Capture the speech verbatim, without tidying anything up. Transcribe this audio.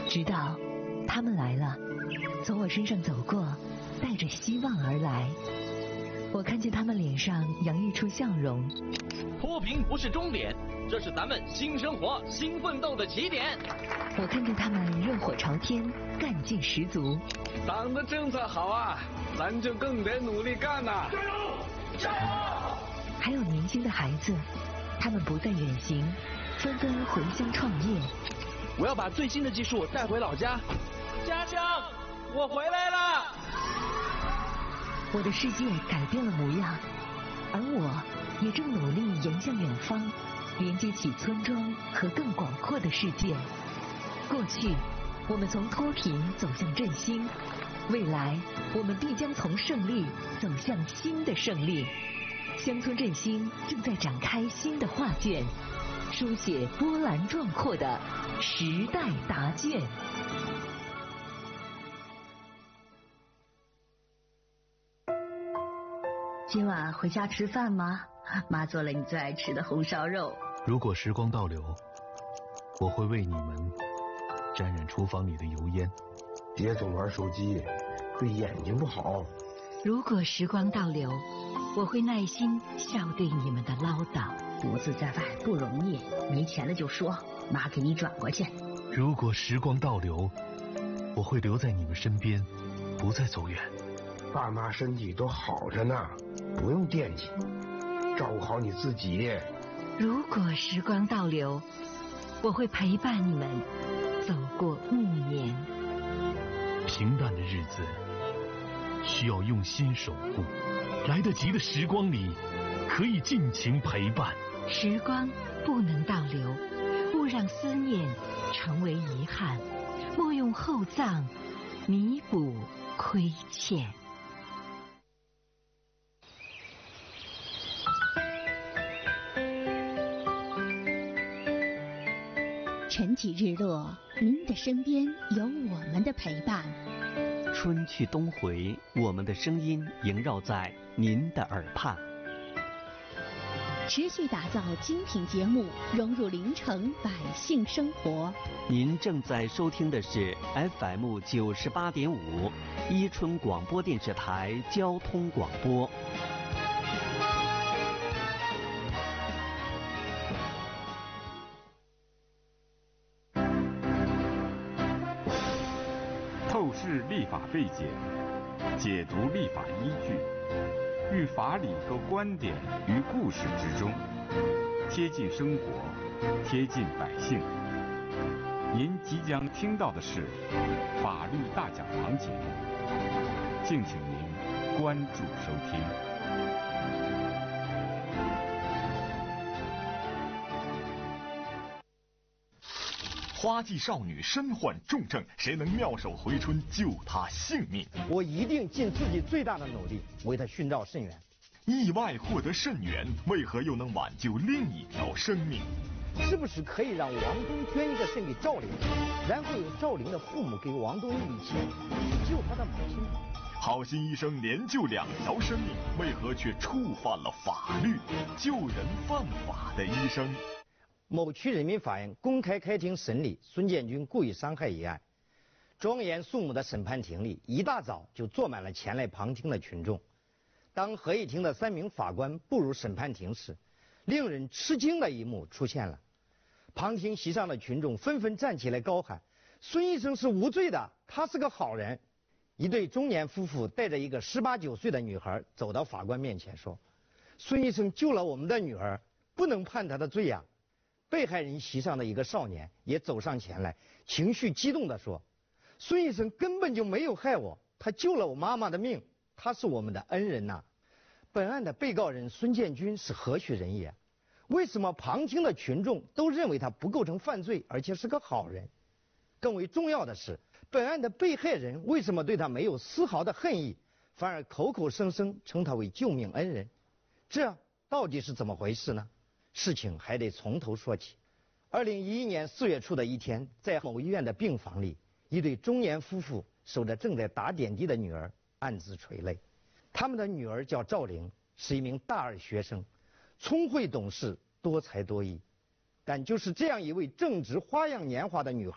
直到他们来了，从我身上走过，带着希望而来。我看见他们脸上洋溢出笑容。 脱贫不是终点，这是咱们新生活、新奋斗的起点。 我看见他们热火朝天，干劲十足。 党的政策好啊，咱就更得努力干呐！ 加油！加油！ 还有年轻的孩子，他们不再远行，纷纷回乡创业。 我要把最新的技术带回老家。家乡，我回来了！ 我的世界改变了模样，而我也正努力迎向远方，连接起村庄和更广阔的世界。过去，我们从脱贫走向振兴；未来，我们必将从胜利走向新的胜利。乡村振兴正在展开新的画卷，书写波澜壮阔的时代答卷。 今晚回家吃饭吗？妈做了你最爱吃的红烧肉。 如果时光倒流，我会为你们沾染厨房里的油烟。 别总玩手机，对眼睛不好。 如果时光倒流，我会耐心笑对你们的唠叨。独自在外不容易，没钱了就说，妈给你转过去。 如果时光倒流，我会留在你们身边，不再走远。 爸妈身体都好着呢，不用惦记，照顾好你自己。 如果时光倒流，我会陪伴你们走过暮年。 平淡的日子需要用心守护，来得及的时光里可以尽情陪伴。 时光不能倒流，勿让思念成为遗憾，莫用厚葬弥补亏欠。 晨起日落，您的身边有我们的陪伴。 春去冬回，我们的声音萦绕在您的耳畔。 持续打造精品节目，融入临城百姓生活。 您正在收听的是 F M 九十八点五伊春广播电视台交通广播。 透视立法背景，解读立法依据，寓法理和观点于故事之中，贴近生活，贴近百姓。您即将听到的是法律大讲堂节目，敬请您关注收听。 花季少女身患重症，谁能妙手回春救她性命？ 我一定尽自己最大的努力为她寻找肾源。 意外获得肾源，为何又能挽救另一条生命？ 是不是可以让王东捐一个肾给赵玲，然后由赵玲的父母给王东一笔钱去救他的母亲？ 好心医生连救两条生命，为何却触犯了法律？救人犯法的医生。 某区人民法院公开开庭审理孙建军故意伤害一案，庄严肃穆的审判庭里，一大早就坐满了前来旁听的群众。当合议庭的三名法官步入审判庭时，令人吃惊的一幕出现了。旁听席上的群众纷纷站起来高喊：“孙医生是无罪的，他是个好人。”一对中年夫妇带着一个十八九岁的女孩走到法官面前说：“孙医生救了我们的女儿，不能判他的罪呀。”被害人席上的一个少年也走上前来，情绪激动地说：“孙医生根本就没有害我，他救了我妈妈的命，他是我们的恩人呐。”本案的被告人孙建军是何许人也？为什么旁听的群众都认为他不构成犯罪，而且是个好人？更为重要的是，本案的被害人为什么对他没有丝毫的恨意，反而口口声声称他为救命恩人？这到底是怎么回事呢？事情还得从头说起。二零一一年四月初的一天，在某医院的病房里，一对中年夫妇守着正在打点滴的女儿，暗自垂泪。他们的女儿叫赵玲，是一名大二学生，聪慧懂事，多才多艺。但就是这样一位正值花样年华的女孩，